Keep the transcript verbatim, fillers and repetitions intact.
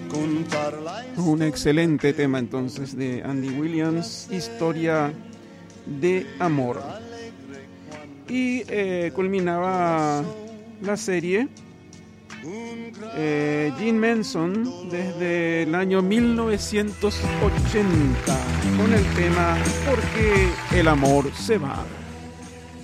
Un excelente tema entonces de Andy Williams, Historia de Amor. Y eh, culminaba la serie eh, Jim Henson desde el año mil novecientos ochenta con el tema ¿Por qué el amor se va?